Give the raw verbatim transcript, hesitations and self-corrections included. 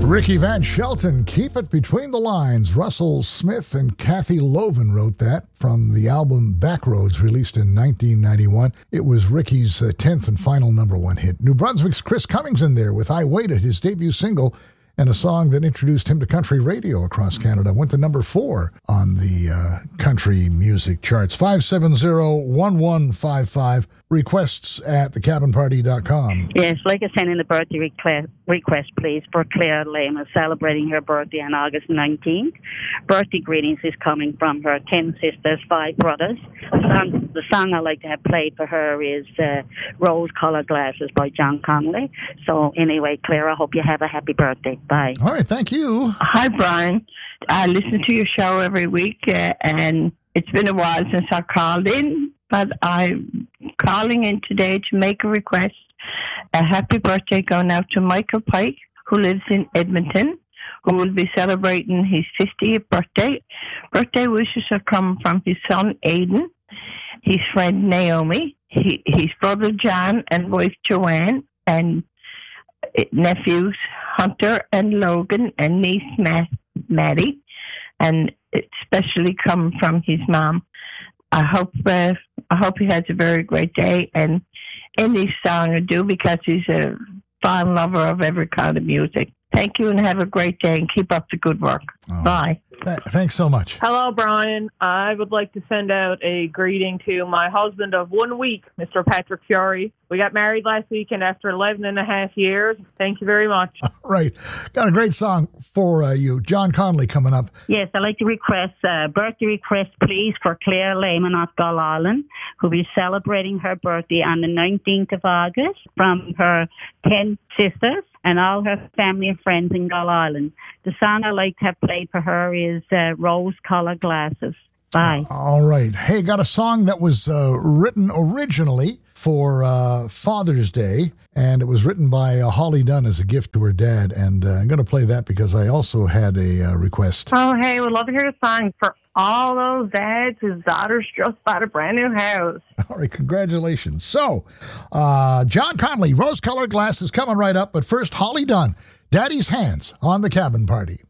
Ricky Van Shelton, Keep It Between the Lines. Russell Smith and Kathy Loven wrote that from the album Backroads, released in nineteen ninety-one. It was Ricky's uh, tenth and final number one hit. New Brunswick's Chris Cummings in there with I Waited, his debut single, and a song that introduced him to country radio across Canada. Went to number four on the uh, country music charts. five seven zero, one one five five. Requests at the cabin party dot com. Yes, like I said in the birthday request, request please, for Claire Lehman, celebrating her birthday on August nineteenth. Birthday greetings is coming from her ten sisters, five brothers. The song, the song I like to have played for her is uh, Rose Colored Glasses by John Connolly. So anyway, Claire, I hope you have a happy birthday. Bye. All right, thank you. Hi, Brian. I listen to your show every week, uh, and it's been a while since I called in, but I'm calling in today to make a request. A happy birthday going out to Michael Pike, who lives in Edmonton, who will be celebrating his fiftieth birthday. Birthday wishes have come from his son, Aidan, his friend, Naomi, he, his brother, John, and wife, Joanne, and nephews, Hunter and Logan, and niece, Matt, Maddie, and especially come from his mom. I hope uh, I hope he has a very great day, and any song I do, because he's a fond lover of every kind of music. Thank you, and have a great day, and keep up the good work. Oh, bye. Th- thanks so much. Hello, Brian. I would like to send out a greeting to my husband of one week, Mister Patrick Fury. We got married last weekend after eleven and a half years. Thank you very much. All right. Got a great song for uh, you. John Connolly coming up. Yes, I'd like to request a uh, birthday request, please, for Claire Lehman of Gull Island, who'll be celebrating her birthday on the nineteenth of August, from her ten sisters and all her family and friends in Gull Island. The song I'd like to have played for her is uh, Rose Colored Glasses. Bye. All right. Hey, got a song that was uh, written originally for uh, Father's Day, and it was written by uh, Holly Dunn as a gift to her dad, and uh, I'm going to play that because I also had a uh, request. Oh, hey, we'd love to hear a song for all those dads whose daughters just bought a brand new house. All right, congratulations. So, uh, John Connolly, Rose-Colored Glasses coming right up, but first, Holly Dunn, Daddy's Hands on the Cabin Party.